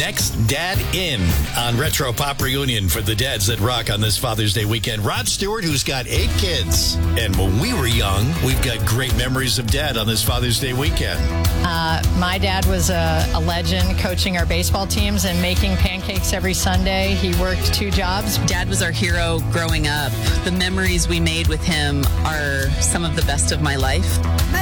Next Dad In on Retro Pop Reunion for the dads that rock on this Father's Day weekend. Rod Stewart, who's got 8 kids. And when we were young, we've got great memories of Dad on this Father's Day weekend. My dad was a legend, coaching our baseball teams and making pancakes every Sunday. He worked 2 jobs. Dad was our hero growing up. The memories we made with him are some of the best of my life.